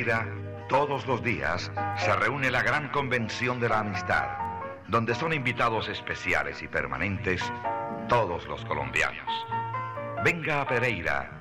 Pereira, todos los días se reúne la gran convención de la amistad, donde son invitados especiales y permanentes todos los colombianos. Venga a Pereira